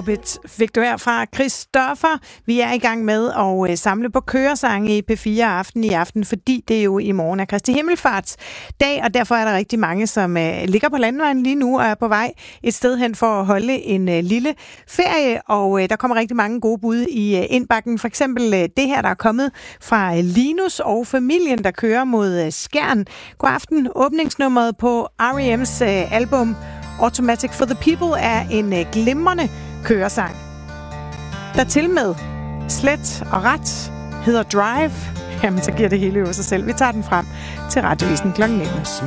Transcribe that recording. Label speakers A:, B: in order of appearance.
A: Orbit fik du her fra Christoffer. Vi er i gang med at samle på køresange i P4 Aften i aften, fordi det jo i morgen er Kristi Himmelfartsdag, og derfor er der rigtig mange, som ligger på landvejen lige nu og er på vej et sted hen for at holde en lille ferie, og der kommer rigtig mange gode bud i indbakken. For eksempel det her, der er kommet fra Linus og familien, der kører mod Skjern. God aften. Åbningsnummeret på R.E.M's album Automatic for the People er en glimrende køresang, der til med slet og ret hedder Drive. Jamen, så giver det hele jo sig selv. Vi tager den frem til Radiovisen kl. 19.